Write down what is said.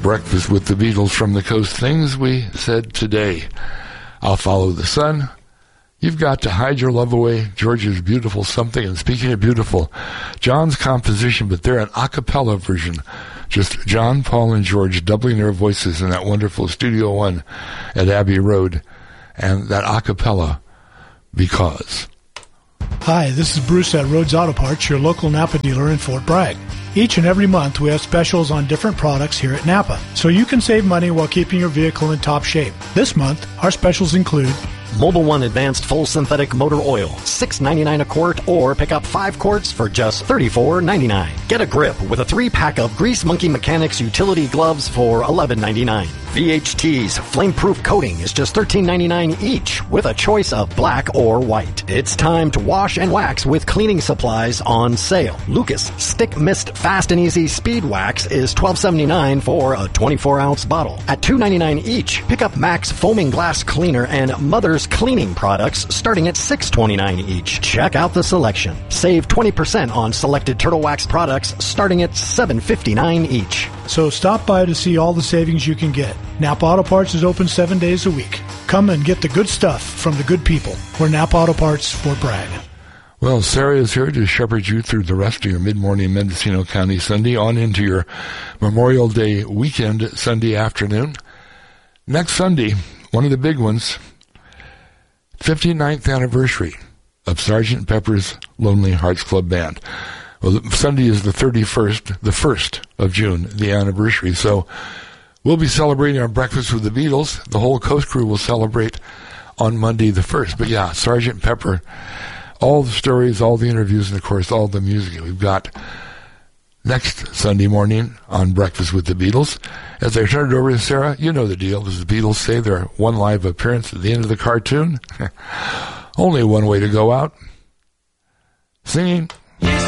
Breakfast with the Beatles from the Coast. Things we said today. I'll follow the sun. You've got to hide your love away. George's Beautiful Something. And speaking of beautiful, John's composition, but they're an a cappella version. Just John, Paul, and George doubling their voices in that wonderful Studio One at Abbey Road. And that a cappella, Because. Hi, this is Bruce at Rhodes Auto Parts, your local Napa dealer in Fort Bragg. Each and every month, we have specials on different products here at Napa, so you can save money while keeping your vehicle in top shape. This month, our specials include Mobil 1 Advanced Full Synthetic Motor Oil, $6.99 a quart, or pick up 5 quarts for just $34.99. Get a grip with a 3-pack of Grease Monkey Mechanics utility gloves for $11.99. VHT's flame-proof coating is just $13.99 each, with a choice of black or white. It's time to wash and wax with cleaning supplies on sale. Lucas Stick Mist Fast and Easy Speed Wax is $12.79 for a 24-ounce bottle. At $2.99 each, pick up Max Foaming Glass Cleaner and Mother's Cleaning products starting at $6.29 each. Check out the selection. Save 20% on selected Turtle Wax products starting at $7.59 each. So stop by to see all the savings you can get. Napa Auto Parts is open 7 days a week. Come and get the good stuff from the good people. We're Napa Auto Parts, Fort Bragg. Well, Sarah is here to shepherd you through the rest of your mid-morning Mendocino County Sunday on into your Memorial Day weekend Sunday afternoon. Next Sunday, one of the big ones, 59th anniversary of Sgt. Pepper's Lonely Hearts Club Band. Well, Sunday is the 31st, the 1st of June, the anniversary. So we'll be celebrating our Breakfast with the Beatles. The whole Coast crew will celebrate on Monday the 1st. But yeah, Sgt. Pepper, all the stories, all the interviews, and of course all the music we've got next Sunday morning on Breakfast with the Beatles. As I turn it over to Sarah, you know the deal. As the Beatles say, their one live appearance at the end of the cartoon. Only one way to go out. Singing.